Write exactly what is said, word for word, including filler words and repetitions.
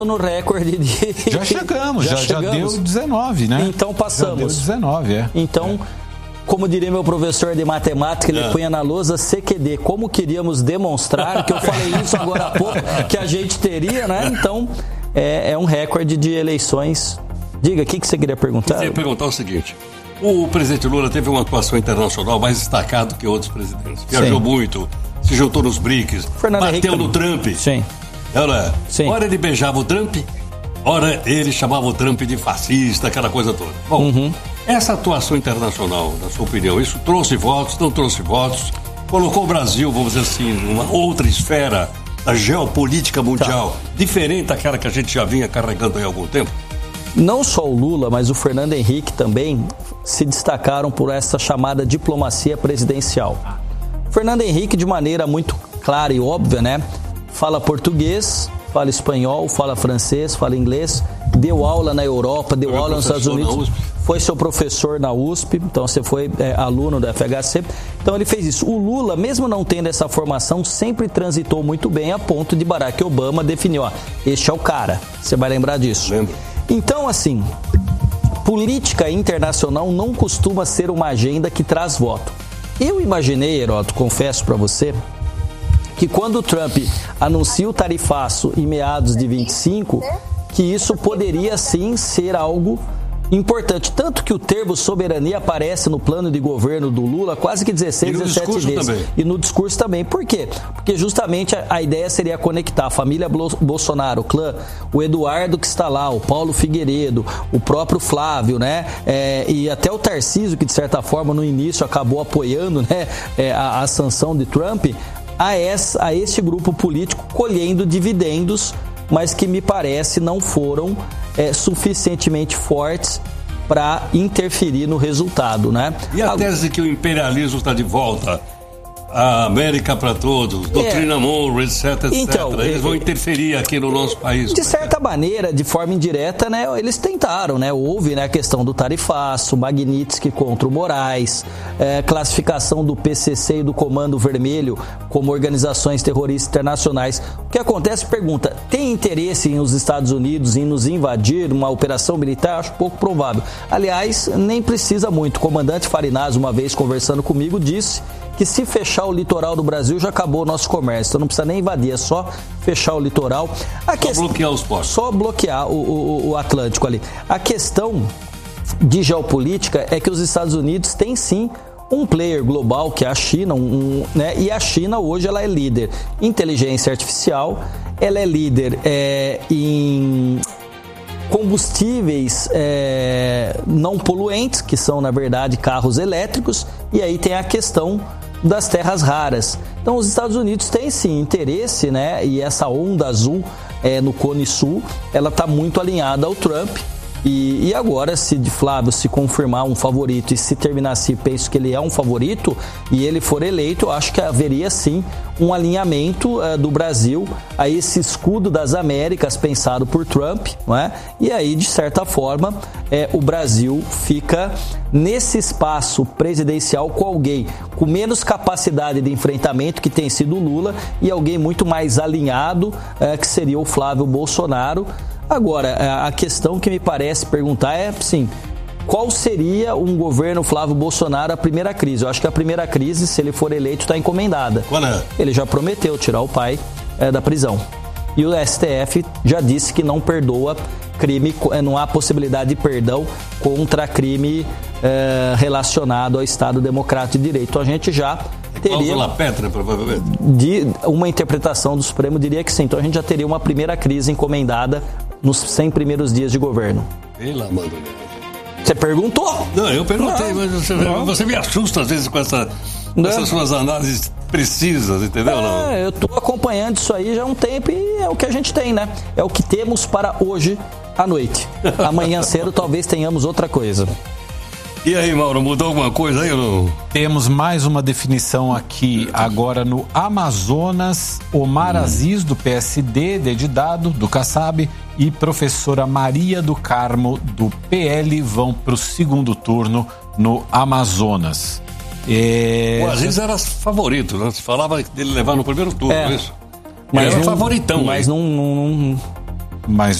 no recorde de... Já chegamos, já, já, chegamos. já deu dezenove, né? Então passamos. Já deu dezenove, é. Então, é. como diria meu professor de matemática, ele é. punha na lousa C Q D. Como queríamos demonstrar, que eu falei isso agora há pouco, que a gente teria, né? Então, é, é um recorde de eleições. Diga, o que, que você queria perguntar? Eu queria perguntar o seguinte. O presidente Lula teve uma atuação internacional mais destacada que outros presidentes. Viajou Sim. muito, se juntou nos BRICS, Fernando bateu Henrique no Trump. Sim. Ela, Sim. Ora ele beijava o Trump, ora ele chamava o Trump de fascista, aquela coisa toda. Bom, uhum. essa atuação internacional, na sua opinião, isso trouxe votos, não trouxe votos, colocou o Brasil, vamos dizer assim, numa outra esfera da geopolítica mundial, tá. diferente daquela que a gente já vinha carregando há algum tempo? Não só o Lula, mas o Fernando Henrique também se destacaram por essa chamada diplomacia presidencial. Fernando Henrique, de maneira muito clara e óbvia, né? Fala português, fala espanhol, fala francês, fala inglês, deu aula na Europa, deu aula nos Estados Unidos, foi seu professor na U S P, então você foi é, aluno da F H C, então ele fez isso. O Lula, mesmo não tendo essa formação, sempre transitou muito bem a ponto de Barack Obama definir, ó, este é o cara, você vai lembrar disso. Lembro. Então, assim, política internacional não costuma ser uma agenda que traz voto. Eu imaginei, Heródoto, confesso para você, que quando o Trump anuncia o tarifaço em meados de vinte e cinco, que isso poderia sim ser algo importante. Tanto que o termo soberania aparece no plano de governo do Lula quase que dezesseis, dezessete vezes. Também. E no discurso também. Por quê? Porque justamente a, a ideia seria conectar a família Bolsonaro, o clã, o Eduardo que está lá, o Paulo Figueiredo, o próprio Flávio, né? É, e até o Tarcísio, que de certa forma no início acabou apoiando, né, é, a, a sanção de Trump, a, essa, a este grupo político colhendo dividendos, mas que me parece não foram é, suficientemente fortes para interferir no resultado, né? E a tese que o imperialismo está de volta, a América para todos, doutrina é. Monroe, etc, etcétera. Então, eles vão interferir aqui no nosso país. De certa maneira, de forma indireta, né, eles tentaram, né? Houve, né, a questão do tarifaço, Magnitsky contra o Moraes, é, classificação do P C C e do Comando Vermelho como organizações terroristas internacionais. O que acontece, pergunta, tem interesse em os Estados Unidos em nos invadir uma operação militar? Acho pouco provável. Aliás, nem precisa muito. O comandante Farinaz, uma vez conversando comigo, disse que se fechar o litoral do Brasil já acabou o nosso comércio, então não precisa nem invadir, é só fechar o litoral. A só que... bloquear os portos. Só bloquear o, o, o Atlântico ali. A questão de geopolítica é que os Estados Unidos têm sim um player global, que é a China, um, um, né? E a China hoje ela é líder em inteligência artificial, ela é líder é, em combustíveis é, não poluentes, que são na verdade carros elétricos, e aí tem a questão das terras raras. Então os Estados Unidos têm sim interesse, né? E essa onda azul é, no Cone Sul, ela está muito alinhada ao Trump. E, e agora, se de Flávio se confirmar um favorito e se terminar assim, penso que ele é um favorito e ele for eleito, eu acho que haveria sim um alinhamento uh, do Brasil a esse escudo das Américas pensado por Trump, não é? E aí, de certa forma, é, o Brasil fica nesse espaço presidencial com alguém com menos capacidade de enfrentamento, que tem sido o Lula, e alguém muito mais alinhado, uh, que seria o Flávio Bolsonaro. Agora, a questão que me parece perguntar é, sim, qual seria um governo Flávio Bolsonaro a primeira crise? Eu acho que a primeira crise, se ele for eleito, está encomendada. Qual é? Ele já prometeu tirar o pai é, da prisão. E o S T F já disse que não perdoa crime, não há possibilidade de perdão contra crime é, relacionado ao Estado Democrático de Direito. Então a gente já teria... Cláusula Petra, provavelmente. De uma interpretação do Supremo, diria que sim. Então a gente já teria uma primeira crise encomendada nos cem primeiros dias de governo. Pela mano. Você perguntou? Não, eu perguntei, não, mas você, você me assusta às vezes com, essa, com essas suas análises precisas, entendeu? É, não? Eu estou acompanhando isso aí já há um tempo e é o que a gente tem, né? É o que temos para hoje à noite. Amanhã cedo talvez tenhamos outra coisa. E aí, Mauro, mudou alguma coisa aí ou não? Temos mais uma definição aqui agora no Amazonas. Omar hum. Aziz, do P S D, dedidado, do Kassab, e professora Maria do Carmo, do P L, vão para o segundo turno no Amazonas. É... O Aziz era favorito, né? Se falava dele levar no primeiro turno, é. isso. Mas ele era um, favoritão. Mas não, não, não, mas